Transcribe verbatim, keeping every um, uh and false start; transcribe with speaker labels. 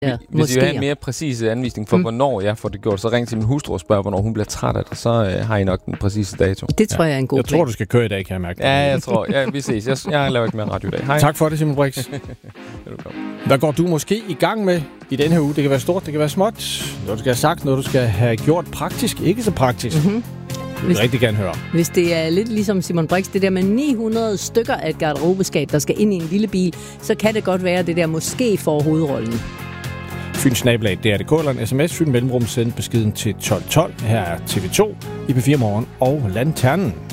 Speaker 1: Ja,
Speaker 2: hvis I vil have en mere præcis anvisning for, mm. hvornår jeg får det gjort, så ring til min hustru og spørg, hvornår hun bliver træt af det. Så øh, har I nok den præcise dato.
Speaker 1: Det tror jeg er en god
Speaker 3: Jeg
Speaker 1: plan.
Speaker 3: tror, du skal køre i dag, kan jeg mærke.
Speaker 2: Ja, jeg tror. Ja, vi ses. Jeg, jeg laver ikke mere radio i dag. Hej.
Speaker 3: Tak for det, Simon Brix. Hvad går du måske i gang med i denne her uge? Det kan være stort, det kan være småt. Noget, du skal have sagt, noget, du skal have gjort praktisk. Ikke så praktisk.
Speaker 1: Mm-hmm.
Speaker 3: Det vil jeg rigtig gerne høre.
Speaker 1: Hvis det er lidt ligesom Simon Brix, det der med ni hundrede stykker af et garderobeskab, der skal ind i en lille bil, så kan det godt være, at det der måske får hovedrollen.
Speaker 3: Fyn Snablag, det er det eller en sms, Fyn Mellemrum, send beskeden til tolv tolv. Her er T V to, I P fire Morgen og Lanternen.